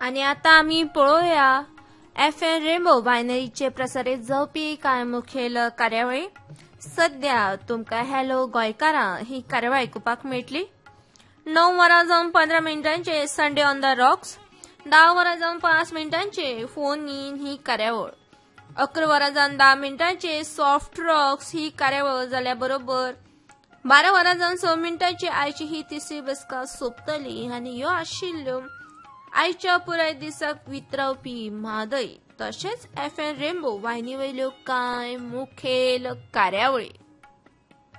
आणि आता आम्ही पळोवया FM रेनबो वाहिनीचे प्रसारित जावपी कांय मुखेल कार्यावळी। सध्या तुमकां हॅलो गोंयकारां ही कार्यावळ आयकुपाक मेळटली। 9 वरां जावन 15 मिनटांचे संडे ऑन द रॉक्स, 10 वरां जावन 5 मिनटांचे फोन इन ही कार्यावळ, 11 वरां जावन 10 मिनटांचे सॉफ्ट रॉक्स ही कार्यावळ जाल्या बरोबर 12 वरां जावन 6 मिनटांची आयची ही तिसरी बसका सोंपतली। आनी ह्यो आशिल्ल्यो आयच्या पुराय दिसाक वितरावपी म्हादय तशेंच FM रेनबो वाहिनी वयल्यो कांय मुखेल कार्यावळी।